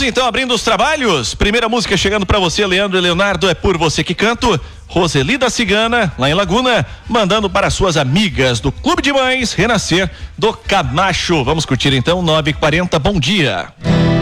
então abrindo os trabalhos. Primeira música chegando pra você, Leandro e Leonardo, é Por Você Que Canto. Roseli da Cigana, lá em Laguna, mandando para suas amigas do Clube de Mães Renascer do Camacho. Vamos curtir então, 9h40, bom dia.